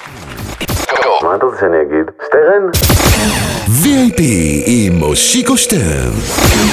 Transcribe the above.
מה אתה רוצה שאני אגיד? שטרן? VIP עם מושיקו שטרן.